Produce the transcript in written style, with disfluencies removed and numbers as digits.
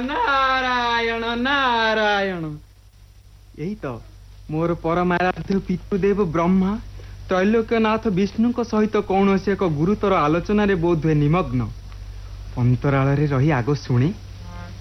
नारायण नारायण यही तो मोर परमाराध्य पितृदेव ब्रह्मा त्रैलोक्यनाथ विष्णु सहित कौन से एक गुरुतर आलोचन बोध हुए निमग्न अंतराल रही आग शुणे